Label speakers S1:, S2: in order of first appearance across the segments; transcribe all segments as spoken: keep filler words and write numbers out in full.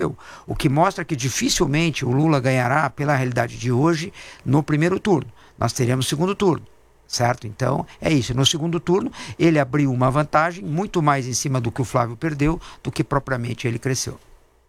S1: cresceu. O que mostra que dificilmente o Lula ganhará, pela realidade de hoje, no primeiro turno. Nós teremos segundo turno. Certo? Então, é isso. No segundo turno, ele abriu uma vantagem muito mais em cima do que o Flávio perdeu do que propriamente ele cresceu.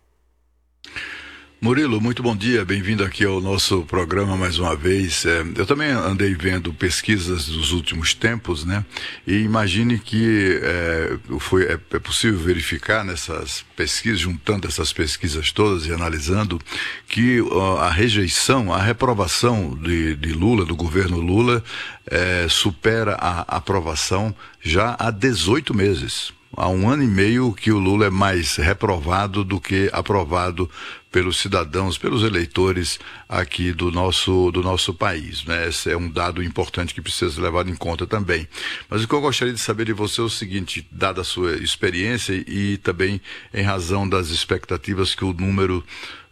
S2: Murilo, muito bom dia, bem-vindo aqui ao nosso programa mais uma vez. É, eu também andei vendo pesquisas dos últimos tempos, né? E imagine que é, foi, é, é possível verificar nessas pesquisas, juntando essas pesquisas todas e analisando, que ó, a rejeição, a reprovação de, de Lula, do governo Lula, é, supera a aprovação já há dezoito meses. Há um ano e meio que o Lula é mais reprovado do que aprovado pelos cidadãos, pelos eleitores aqui do nosso, do nosso país, né? Esse é um dado importante que precisa ser levado em conta também. Mas o que eu gostaria de saber de você é o seguinte, dada a sua experiência e também em razão das expectativas que o número,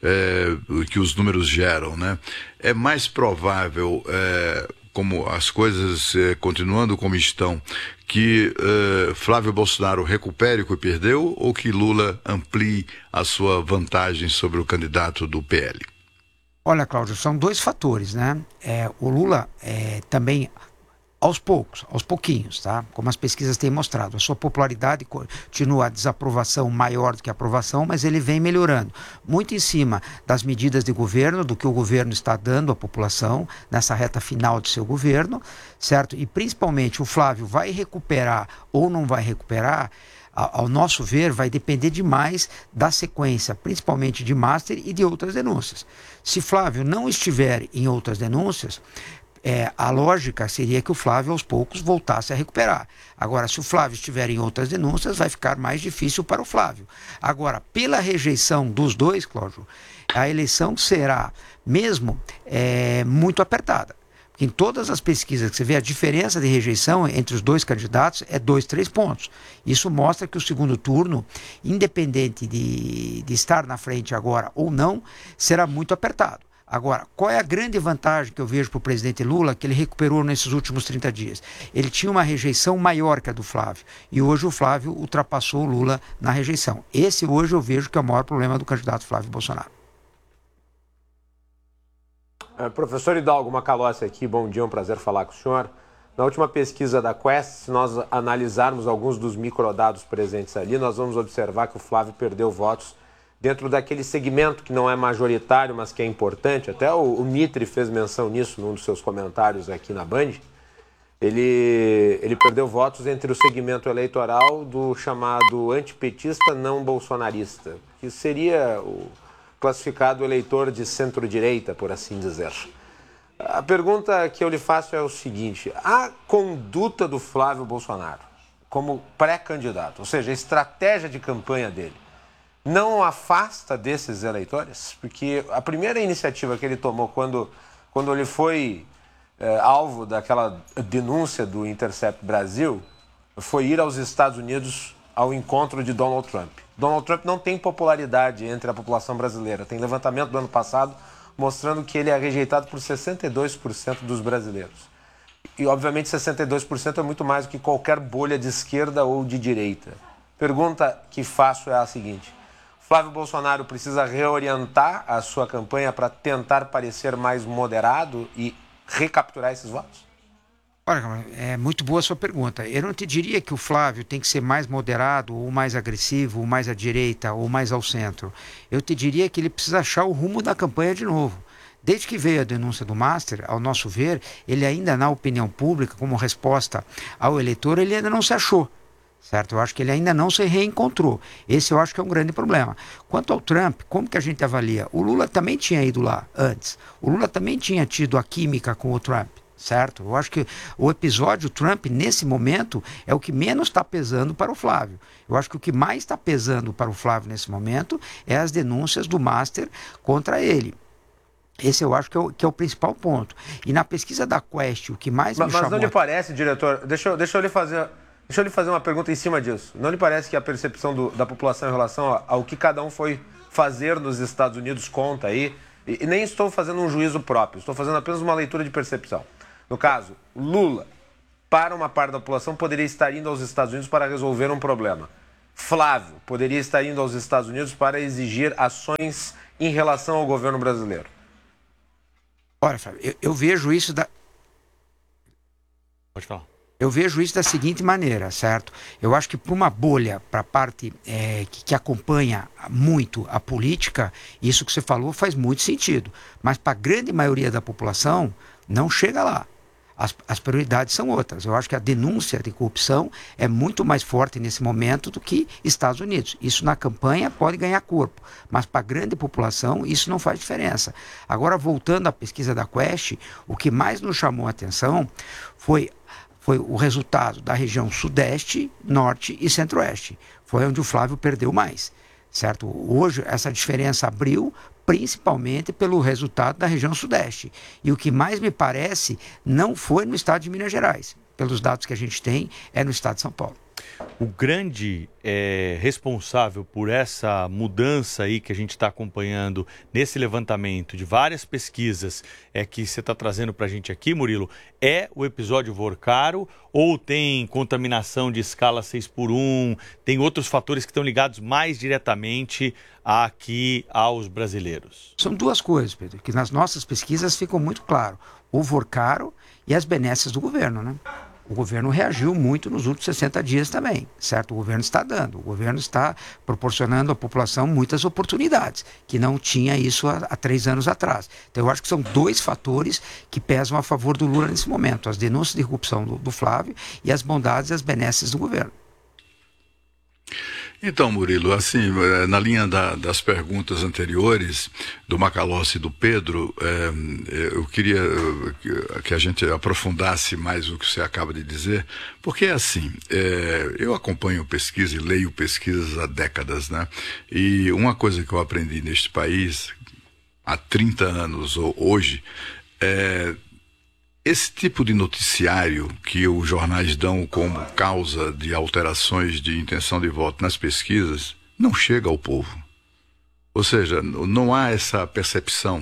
S2: é, que os números geram, né? É mais provável, é, como as coisas eh, continuando como estão, que eh, Flávio Bolsonaro recupere o que perdeu ou que Lula amplie a sua vantagem sobre o candidato do P L?
S1: Olha, Cláudio, são dois fatores, né? É, o Lula é, também, aos poucos, aos pouquinhos, tá? Como as pesquisas têm mostrado, a sua popularidade continua a desaprovação maior do que a aprovação, mas ele vem melhorando. Muito em cima das medidas de governo, do que o governo está dando à população nessa reta final de seu governo, certo? E principalmente o Flávio vai recuperar ou não vai recuperar, ao nosso ver, vai depender demais da sequência, principalmente de Master e de outras denúncias. Se Flávio não estiver em outras denúncias, É, a lógica seria que o Flávio aos poucos voltasse a recuperar. Agora, se o Flávio estiver em outras denúncias, vai ficar mais difícil para o Flávio. Agora, pela rejeição dos dois, Cláudio, a eleição será mesmo é, muito apertada. Porque em todas as pesquisas que você vê, a diferença de rejeição entre os dois candidatos é dois, três pontos. Isso mostra que o segundo turno, independente de, de estar na frente agora ou não, será muito apertado. Agora, qual é a grande vantagem que eu vejo para o presidente Lula que ele recuperou nesses últimos trinta dias? Ele tinha uma rejeição maior que a do Flávio. E hoje o Flávio ultrapassou o Lula na rejeição. Esse hoje eu vejo que é o maior problema do candidato Flávio Bolsonaro.
S3: É, professor Hidalgo Macalossi aqui, bom dia, é um prazer falar com o senhor. Na última pesquisa da Quest, se nós analisarmos alguns dos microdados presentes ali, nós vamos observar que o Flávio perdeu votos dentro daquele segmento que não é majoritário, mas que é importante. Até o, o Mitre fez menção nisso num dos seus comentários aqui na Band. Ele, ele perdeu votos entre o segmento eleitoral do chamado antipetista não bolsonarista, que seria o classificado eleitor de centro-direita, por assim dizer. A pergunta que eu lhe faço é o seguinte: a conduta do Flávio Bolsonaro como pré-candidato, ou seja, a estratégia de campanha dele, não o afasta desses eleitores? Porque a primeira iniciativa que ele tomou quando, quando ele foi é, alvo daquela denúncia do Intercept Brasil foi ir aos Estados Unidos ao encontro de Donald Trump. Donald Trump não tem popularidade entre a população brasileira. Tem levantamento do ano passado mostrando que ele é rejeitado por sessenta e dois por cento dos brasileiros. E, obviamente, sessenta e dois por cento é muito mais do que qualquer bolha de esquerda ou de direita. Pergunta que faço é a seguinte: Flávio Bolsonaro precisa reorientar a sua campanha para tentar parecer mais moderado e recapturar esses votos?
S1: Olha, é muito boa a sua pergunta. Eu não te diria que o Flávio tem que ser mais moderado, ou mais agressivo, ou mais à direita, ou mais ao centro. Eu te diria que ele precisa achar o rumo da campanha de novo. Desde que veio a denúncia do Master, ao nosso ver, ele ainda na opinião pública, como resposta ao eleitor, ele ainda não se achou. Certo? Eu acho que ele ainda não se reencontrou. Esse eu acho que é um grande problema. Quanto ao Trump, como que a gente avalia? O Lula também tinha ido lá antes. O Lula também tinha tido a química com o Trump. Certo? Eu acho que o episódio Trump, nesse momento, é o que menos está pesando para o Flávio. Eu acho que o que mais está pesando para o Flávio nesse momento é as denúncias do Master contra ele. Esse eu acho que é o, que é o principal ponto. E na pesquisa da Quest, o que mais
S3: mas,
S1: me
S3: mas
S1: chamou...
S3: Mas não lhe parece, diretor... Deixa eu, deixa eu lhe fazer... Deixa eu lhe fazer uma pergunta em cima disso. Não lhe parece que a percepção do, da população em relação ao, ao que cada um foi fazer nos Estados Unidos conta aí? E, e nem estou fazendo um juízo próprio, estou fazendo apenas uma leitura de percepção. No caso, Lula, para uma parte da população, poderia estar indo aos Estados Unidos para resolver um problema. Flávio poderia estar indo aos Estados Unidos para exigir ações em relação ao governo brasileiro?
S1: Olha, Flávio, eu, eu vejo isso da...
S4: Pode falar.
S1: Eu vejo isso da seguinte maneira, certo? Eu acho que para uma bolha, para a parte é, que, que acompanha muito a política, isso que você falou faz muito sentido. Mas para a grande maioria da população, não chega lá. As, as prioridades são outras. Eu acho que a denúncia de corrupção é muito mais forte nesse momento do que Estados Unidos. Isso na campanha pode ganhar corpo, mas para a grande população isso não faz diferença. Agora, voltando à pesquisa da Quest, o que mais nos chamou a atenção foi... foi o resultado da região Sudeste, Norte e Centro-Oeste. Foi onde o Flávio perdeu mais, certo? Hoje, essa diferença abriu principalmente pelo resultado da região Sudeste. E o que mais me parece não foi no estado de Minas Gerais. Pelos dados que a gente tem, é no estado de São Paulo.
S4: O grande é, responsável por essa mudança aí que a gente está acompanhando nesse levantamento de várias pesquisas é que você está trazendo para a gente aqui, Murilo, é o episódio Vorcaro ou tem contaminação de escala seis por um, tem outros fatores que estão ligados mais diretamente aqui aos brasileiros?
S1: São duas coisas, Pedro, que nas nossas pesquisas ficam muito claro. O Vorcaro e as benesses do governo, né? O governo reagiu muito nos últimos sessenta dias também, certo? O governo está dando, o governo está proporcionando à população muitas oportunidades, que não tinha isso há, há três anos atrás. Então eu acho que são dois fatores que pesam a favor do Lula nesse momento, as denúncias de corrupção do, do Flávio e as bondades e as benesses do governo.
S2: Então, Murilo, assim, na linha da, das perguntas anteriores, do Macalossi e do Pedro, é, eu queria que a gente aprofundasse mais o que você acaba de dizer, porque, assim, é, eu acompanho pesquisa e leio pesquisas há décadas, né? E uma coisa que eu aprendi neste país, há trinta anos ou hoje, é... esse tipo de noticiário que os jornais dão como causa de alterações de intenção de voto nas pesquisas não chega ao povo. Ou seja, não há essa percepção.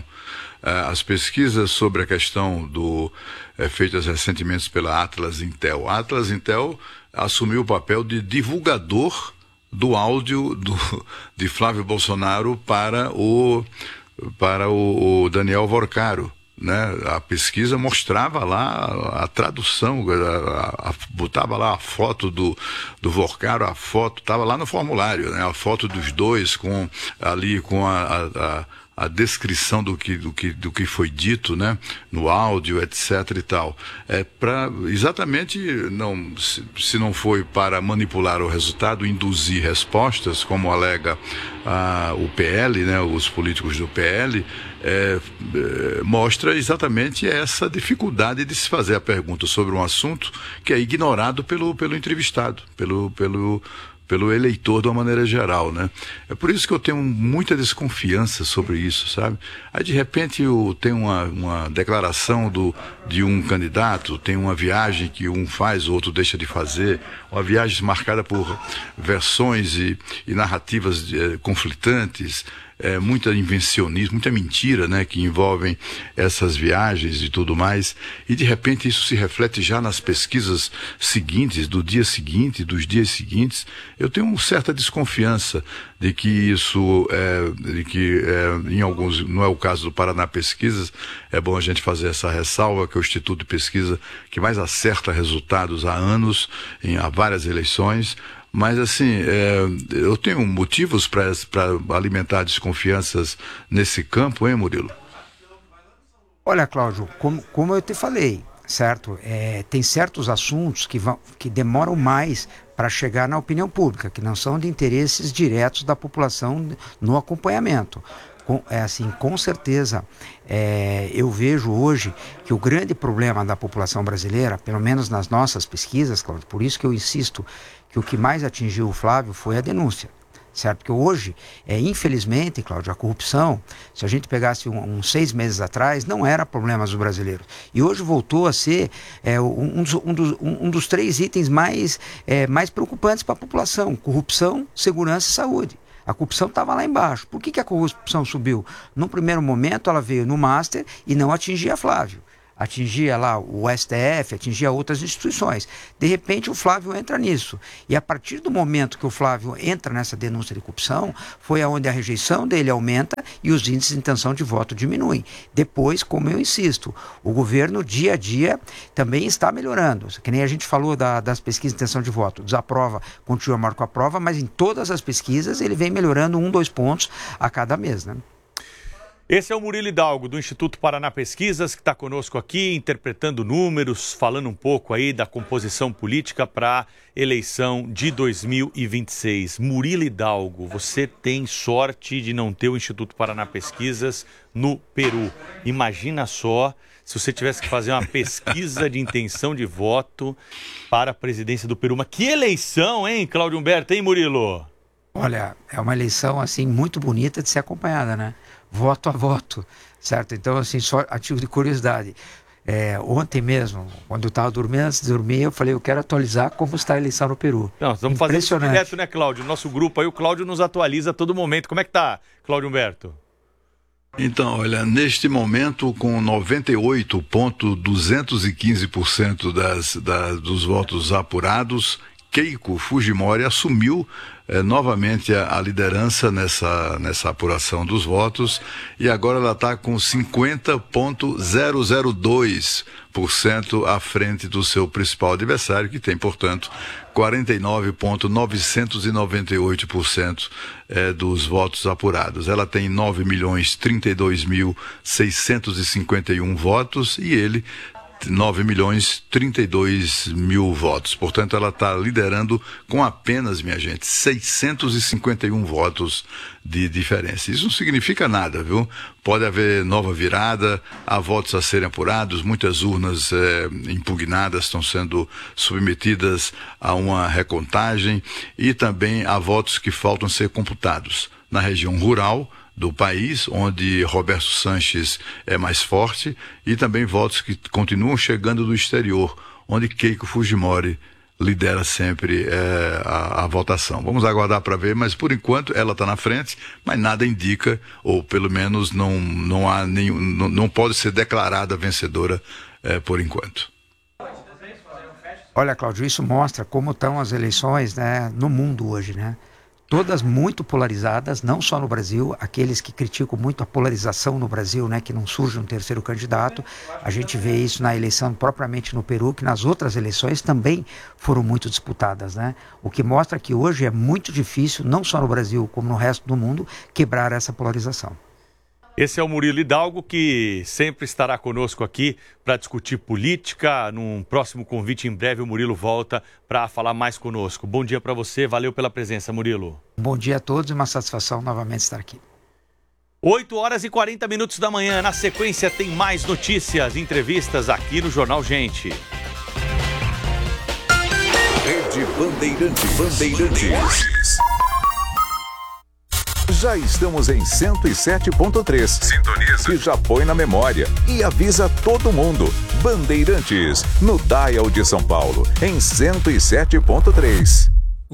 S2: As pesquisas sobre a questão do, é, feitas recentemente pela Atlas Intel. A Atlas Intel assumiu o papel de divulgador do áudio do, de Flávio Bolsonaro para o, para o, o Daniel Vorcaro. Né? A pesquisa mostrava lá a, a tradução, a, a, botava lá a foto do, do Vorcaro, a foto, estava lá no formulário, né? A foto dos dois com, ali com a, a, a descrição do que, do, que, do que foi dito, né? No áudio, etc e tal. É pra, exatamente, não, se, se não foi para manipular o resultado, induzir respostas, como alega ah, o P L, né? Os políticos do P L, É, é, mostra exatamente essa dificuldade de se fazer a pergunta sobre um assunto que é ignorado pelo, pelo entrevistado, pelo, pelo, pelo eleitor de uma maneira geral, né? É por isso que eu tenho muita desconfiança sobre isso, sabe? Aí de repente eu tenho uma, uma declaração do, de um candidato, tem uma viagem que um faz, o outro deixa de fazer, uma viagem marcada por versões e, e narrativas é, conflitantes, É, muita invencionismo, muita mentira, né, que envolvem essas viagens e tudo mais, e de repente isso se reflete já nas pesquisas seguintes, do dia seguinte, dos dias seguintes. Eu tenho uma certa desconfiança de que isso, é, de que é, em alguns, não é o caso do Paraná Pesquisas, é bom a gente fazer essa ressalva, que é o Instituto de Pesquisa que mais acerta resultados há anos, em há várias eleições. Mas, assim, é, eu tenho motivos para alimentar desconfianças nesse campo, hein, Murilo?
S1: Olha, Cláudio, como, como eu te falei, certo? É, tem certos assuntos que, vão, que demoram mais para chegar na opinião pública, que não são de interesses diretos da população no acompanhamento. Com, é assim, com certeza, é, eu vejo hoje que o grande problema da população brasileira, pelo menos nas nossas pesquisas, Cláudio, por isso que eu insisto que o que mais atingiu o Flávio foi a denúncia, certo? Porque hoje, é, infelizmente, Cláudio, a corrupção, se a gente pegasse um, uns seis meses atrás, não era problema dos brasileiros. E hoje voltou a ser é, um, um, dos, um, um dos três itens mais, é, mais preocupantes para a população: corrupção, segurança e saúde. A corrupção estava lá embaixo. Por que, que a corrupção subiu? No primeiro momento ela veio no Master e não atingia Flávio. atingia lá o S T F, atingia outras instituições. De repente o Flávio entra nisso. E a partir do momento que o Flávio entra nessa denúncia de corrupção, foi aonde a rejeição dele aumenta e os índices de intenção de voto diminuem. Depois, como eu insisto, o governo dia a dia também está melhorando. Que nem a gente falou da, das pesquisas de intenção de voto. Desaprova, continua maior com a prova, mas em todas as pesquisas ele vem melhorando um, dois pontos a cada mês, né?
S4: Esse é o Murilo Hidalgo, do Instituto Paraná Pesquisas, que está conosco aqui, interpretando números, falando um pouco aí da composição política para a eleição de dois mil e vinte e seis. Murilo Hidalgo, você tem sorte de não ter o Instituto Paraná Pesquisas no Peru. Imagina só se você tivesse que fazer uma pesquisa de intenção de voto para a presidência do Peru. Mas que eleição, hein, Cláudio Humberto, hein, Murilo?
S1: Olha, é uma eleição, assim, muito bonita de ser acompanhada, né? Voto a voto, certo? Então, assim, só a título de curiosidade, é, ontem mesmo, quando eu estava dormindo, antes de dormir, eu falei, eu quero atualizar como está a eleição no Peru.
S4: Não, estamos fazendo isso direto, né, Cláudio? Nosso grupo aí, o Cláudio nos atualiza a todo momento. Como é que tá, Cláudio Humberto?
S2: Então, olha, neste momento, com noventa e oito vírgula duzentos e quinze por cento das, das, dos votos apurados, Keiko Fujimori assumiu eh, novamente a, a liderança nessa, nessa apuração dos votos e agora ela está com cinquenta vírgula zero zero dois por cento à frente do seu principal adversário, que tem, portanto, quarenta e nove vírgula novecentos e noventa e oito por cento eh, dos votos apurados. Ela tem nove milhões trinta e dois mil seiscentos e cinquenta e um votos e ele nove milhões trinta e dois mil votos. Portanto, ela está liderando com apenas, minha gente, seiscentos e cinquenta e um votos de diferença. Isso não significa nada, viu? Pode haver nova virada, há votos a serem apurados, muitas urnas é, impugnadas estão sendo submetidas a uma recontagem e também há votos que faltam ser computados. Na região rural do país, onde Roberto Sanches é mais forte, e também votos que continuam chegando do exterior, onde Keiko Fujimori lidera sempre é, a, a votação. Vamos aguardar para ver, mas por enquanto ela está na frente, mas nada indica, ou pelo menos não, não, há nenhum, não, não pode ser declarada vencedora é, por enquanto.
S1: Olha, Cláudio, isso mostra como estão as eleições, né, no mundo hoje, né? Todas muito polarizadas, não só no Brasil, aqueles que criticam muito a polarização no Brasil, né, que não surge um terceiro candidato, a gente vê isso na eleição propriamente no Peru, que nas outras eleições também foram muito disputadas, né? O que mostra que hoje é muito difícil, não só no Brasil, como no resto do mundo, quebrar essa polarização.
S4: Esse é o Murilo Hidalgo, que sempre estará conosco aqui para discutir política. Num próximo convite, em breve, o Murilo volta para falar mais conosco. Bom dia para você, valeu pela presença, Murilo.
S1: Bom dia a todos e uma satisfação novamente estar aqui.
S4: oito horas e quarenta minutos da manhã. Na sequência, tem mais notícias, entrevistas aqui no Jornal Gente.
S5: Rede Bandeirantes. Bandeirantes. Já estamos em cento e sete ponto três. Sintoniza. Que já põe na memória e avisa todo mundo. Bandeirantes, no Dial de São Paulo, em cento e sete ponto três.